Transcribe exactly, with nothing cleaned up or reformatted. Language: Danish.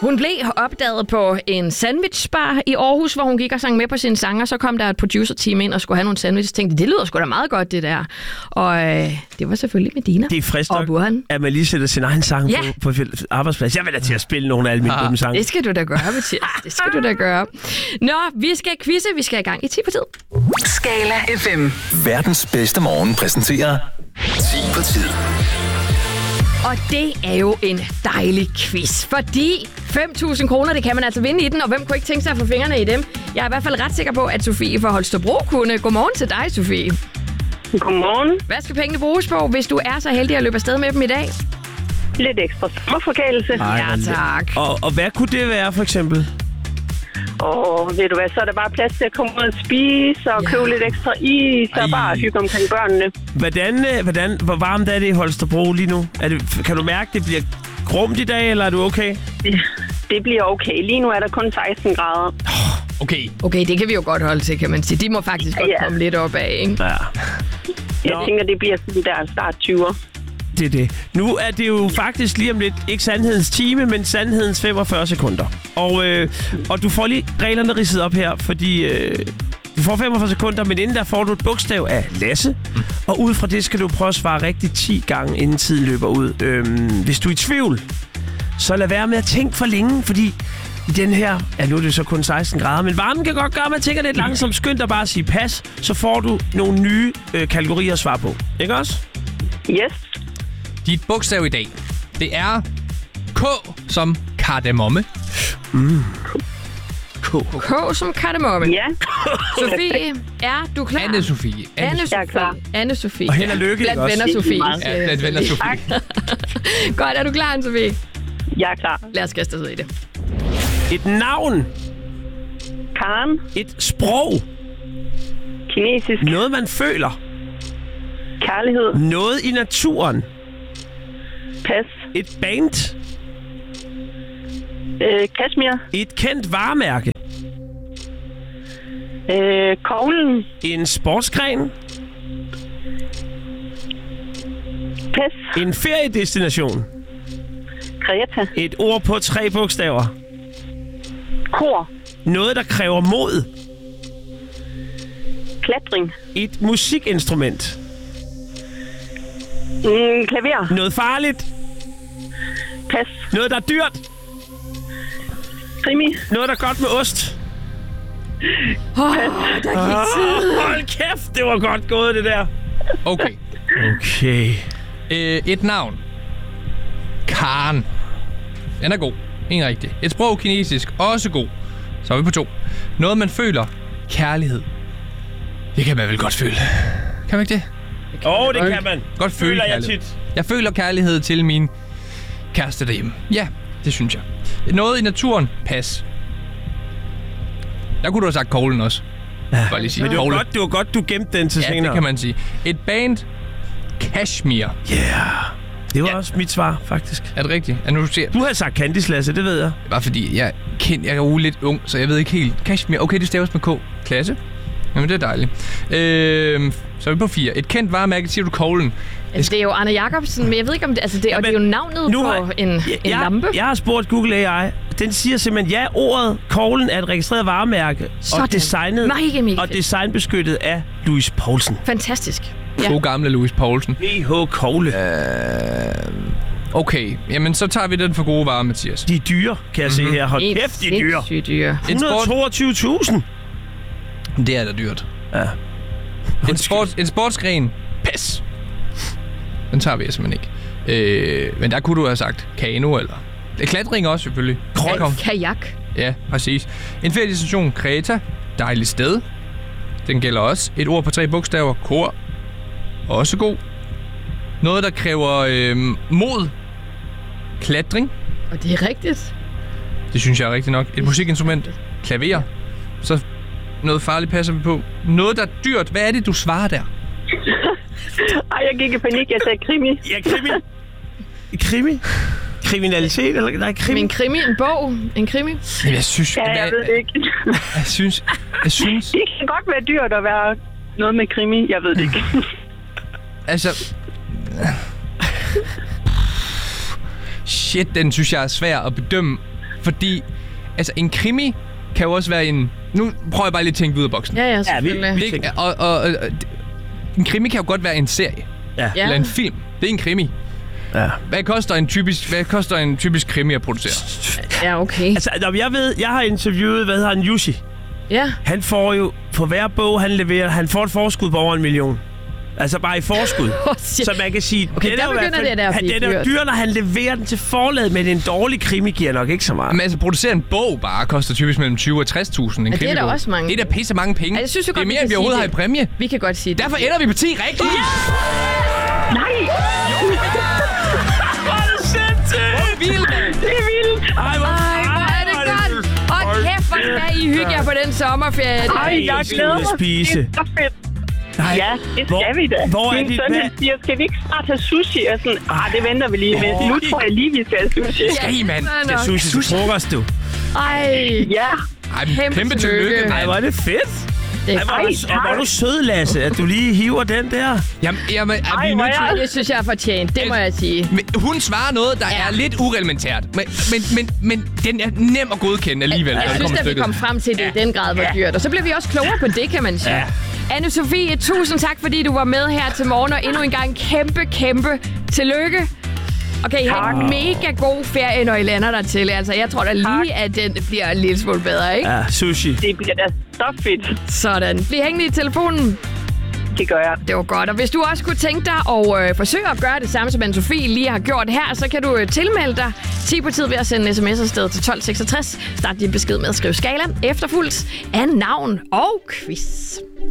Hun blev opdaget på en sandwichbar i Aarhus, hvor hun gik og sang med på sine sange, og så kom der et producer-team ind og skulle have nogle sandwiches. Jeg tænkte, det lyder sgu da meget godt, det der. Og øh, det var selvfølgelig Medina. Det er frisk nok, at man lige sætter sin egen sang ja. på, på arbejdsplads. Jeg vil da til at spille nogle af alle mine dumme sange. Det skal du da gøre, Mathias. Det skal du da gøre. Nå, vi skal quizze. Vi skal i gang i ti på tid. Skala F M. Verdens bedste morgen præsenterer ti på tid. Og det er jo en dejlig quiz, fordi fem tusind kroner, det kan man altså vinde i den, og hvem kunne ikke tænke sig at få fingrene i dem? Jeg er i hvert fald ret sikker på, at Sofie fra Holstebro kunne. Godmorgen til dig, Sofie. Godmorgen. Hvad skal pengene bruges på, hvis du er så heldig at løbe afsted med dem i dag? Lidt ekstra sommerforkælelse. Ja, tak. Og, og hvad kunne det være, for eksempel? Og ved du hvad, så er der bare plads til at komme ud og spise og ja. købe lidt ekstra is og bare hygge omkring børnene. Hvordan, hvordan, hvor varmt er det i Holstebro lige nu? Er det, kan du mærke, det bliver grumt i dag, eller er du okay? Det, det bliver okay. Lige nu er der kun seksten grader. Okay. Okay, det kan vi jo godt holde til, kan man sige. De må faktisk godt ja. komme lidt op af, ikke? Ja. Jeg Nå. tænker, det bliver sådan der start tyverne. Det er det. Nu er det jo faktisk lige om lidt, ikke sandhedens time, men sandhedens femogfyrre sekunder. Og, øh, og du får lige reglerne ridset op her, fordi øh, du får femogfyrre sekunder, men inden der får du et bogstav af Lasse. Mm. Og ud fra det skal du prøve at svare rigtigt ti gange, inden tiden løber ud. Øhm, hvis du er i tvivl, så lad være med at tænke for længe, fordi i den her, ja nu er det så kun seksten grader, men varmen kan godt gøre, at man tænker lidt langsomt. Skynd dig bare at sige pas, så får du nogle nye øh, kategorier at svare på. Ikke også? Yes. Dit bogstav i dag, det er K som kardemomme. Mm. K. K som kardemomme. Ja. Sofie, er du klar? Anne-Sophie. Anne-Sophie. Anne-Sophie. Og held og lykke, blandt venner, Sofie. Ja, blandt venner, Sofie. Godt, er du klar, Anne-Sophie? Jeg er klar. Lad os kaste os ud i det. Et navn. Karen. Et sprog. Kinesisk. Noget, man føler. Kærlighed. Noget i naturen. Pas. Et band. Øh, Kashmir. Et kendt varemærke. Øh, Koglen. En sportsgren. Pas. En feriedestination. Kreta. Et ord på tre bogstaver. Kor. Noget, der kræver mod. Klatring. Et musikinstrument. Mm, klaver. Noget farligt. Pas. Noget, der er dyrt. Krimi. Noget, der er godt med ost. Åh, oh, der gik tid. Oh, hold kæft, det var godt gået, det der. Okay. Okay. Øh, et navn. Karen. Den er god. En rigtig. Et sprog kinesisk. Også god. Så er vi på to. Noget, man føler. Kærlighed. Det kan man vel godt føle. Kan man ikke det? Åh, oh, det kan man. Godt føle Føler jeg kærlighed. tit. Jeg føler kærlighed til min kæreste derhjemme. Ja, det synes jeg. Noget i naturen. Pas. Der kunne du have sagt koglen også. Ja. Bare lige sige Men det var, kogle. godt, det var godt, du gemte den til Ja, senere. det kan man sige. Et band. Kashmir. Ja. Yeah. Det var Ja. også mit svar, faktisk. Er det rigtigt? Er nu, du ser... Du har sagt Candice, Lasse, det ved jeg. Bare fordi jeg, kend, jeg er jo lidt ung, så jeg ved ikke helt. Kashmir. Okay, det staves med K. Klasse. Jamen, det er dejligt. Øh, så er vi på fire. Et kendt varemærke, siger du koglen. Altså, det er jo Arne Jacobsen, men jeg ved ikke om det, altså det, ja, og det er jo navnet på har, en, en jeg, lampe. Jeg har spurgt Google A I. Den siger simpelthen, ja, ordet koglen er et registreret varemærke. Sådan. Og designet Nej, og designbeskyttet af Louis Poulsen. Fantastisk. Ja. God gamle Louis Poulsen. P H Kogle. Øh, okay, jamen så tager vi den for gode varer, Mathias. De er dyre, kan jeg mm-hmm. se her. Hold Helt kæft, de er dyre. sindssygt dyre. Et et hundrede og toogtyve tusind. Det er da dyrt. Ja. En, sport, en sportsgren. Pas. Den tager vi simpelthen ikke. Øh, men der kunne du have sagt kano, eller... Klatring også, selvfølgelig. Ka- kajak. Ja, præcis. En feriedestination. Kreta. Dejligt sted. Den gælder også. Et ord på tre bogstaver. Kor. Også god. Noget, der kræver øh, mod. Klatring. Og det er rigtigt. Det synes jeg er rigtigt nok. Et musikinstrument. Klaver. Så noget farligt passer vi på. Noget, der er dyrt. Hvad er det, du svarer der? Ej, jeg gik i panik. Jeg sagde krimi. Ja, krimi. Krimi? Kriminalitet? Eller nej, krimi? Men krimi, en bog. En krimi. Jamen, jeg synes... Ja, jeg ved det ikke. Jeg synes... Jeg synes... Det kan godt være dyrt at være noget med krimi. Jeg ved det ikke. Altså... Shit, den synes jeg er svær at bedømme. Fordi altså, en krimi kan jo også være en... Nu prøver jeg bare lige at tænke ud af boksen. Ja, ja, selvfølgelig. Ja, vi- Det, og, og, og, en krimi kan jo godt være en serie. Ja. Ja. Eller en film. Det er en krimi. Ja. Hvad koster en typisk, hvad koster en typisk krimi at producere? Ja, okay. Altså, når jeg ved, jeg har interviewet, hvad hedder han, Jussi. Ja. Han får jo, på hver bog, han leverer, han får et forskud på over en million. Altså bare i forskud. Oh, shit. Så man kan sige... Okay, den der er jo i begynder hvert fald- det der at han- blive Den er jo dyrt. dyr, når han leverer den til forlaget, men en dårlig krimi giver nok ikke så meget. Men altså, producere en bog bare koster typisk mellem tyve og tres tusind. En Ja, det er da krimibog. også mange. Det er da pisse mange penge. Ja, jeg synes jo det er godt, vi mere, kan end vi overhovedet har sige i præmie. Vi kan godt sige det. Derfor ender vi på ti rigtigt. Ja! Nej, Hvor er det sindssygt! Vildt, mand. det er vildt. Ej, hvor, Ej, hvor er det godt. Og kæft, hvor skal I hygge jer på den sommerferie. Ej, jeg skal glæder ud at mig. spise. Det er så fedt. Nej. Ja, det Hvor- skal vi da. hvor er Min dit søn mand? han siger, skal vi ikke snart have sushi? Og sådan, ah, det venter vi lige med. Nu tror jeg lige, vi skal have sushi. Skal I, mand? Det er sushi til frokost, du. Ej, Ja, Ej, Kæmpe kæmpe tillykke. tillykke, Ej, mand. hvor er det fedt. det er Ej, hvor er du, fejl. og hvor er du sød, Lasse, at du lige hiver den der. Jamen, jamen, er Ej, vi hvor nødt er til... jeg- Det synes jeg er fortjent, det må jeg sige. Men hun svarer noget, der Ja. er lidt ureglementært. Men, men, men, men den er nem at godkende alligevel, når Jeg det synes, kommer at vi stykket. kom frem til, at det i den grad var dyrt. Og så blev vi også klogere på det, kan man sige. Ja. Anne-Sophie, tusind tak, fordi du var med her til morgen. Og endnu en gang kæmpe, kæmpe tillykke. Okay, have en mega god ferie, når I lander der til. Altså, jeg tror da lige, at den bliver en lille smule bedre, ikke? Ja, sushi. det bliver da så fedt. Sådan. Bliv hængende i telefonen. Det gør jeg. Det var godt. Og hvis du også kunne tænke dig at øh, forsøge at gøre det samme, som Anne-Sophie lige har gjort her, så kan du øh, tilmelde dig ti på tid ved at sende en sms afsted til tolv seksogtres. Start din besked med at skrive skala efterfulgt af navn og quiz.